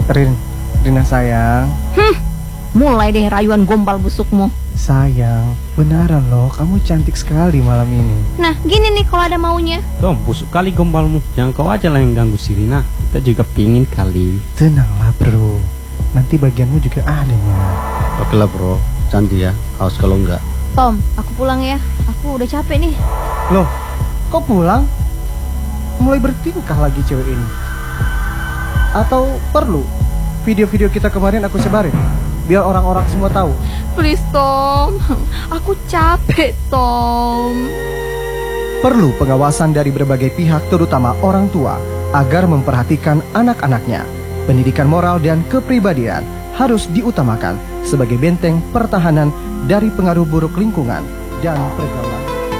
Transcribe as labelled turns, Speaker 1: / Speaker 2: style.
Speaker 1: Rina sayang.
Speaker 2: Mulai deh rayuan gombal busukmu.
Speaker 1: Sayang, beneran loh, kamu cantik sekali malam ini.
Speaker 2: Nah, gini nih kalau ada maunya.
Speaker 3: Tom, busuk kali gombalmu. Jangan kau aja lah yang ganggu si Rina. Kita juga pingin kali.
Speaker 1: Tenanglah bro, nanti bagianmu juga ada nih.
Speaker 4: Oke lah bro, cantik ya. Awas kalau enggak.
Speaker 2: Tom, aku pulang ya. Aku udah capek nih.
Speaker 1: Loh, kok pulang? Mulai bertingkah lagi cewek ini. Atau perlu video-video kita kemarin aku sebarin biar orang-orang semua tahu?
Speaker 2: Please Tom, aku capek Tom.
Speaker 1: Perlu pengawasan dari berbagai pihak terutama orang tua agar memperhatikan anak-anaknya. Pendidikan moral dan kepribadian harus diutamakan sebagai benteng pertahanan dari pengaruh buruk lingkungan dan pergaulan.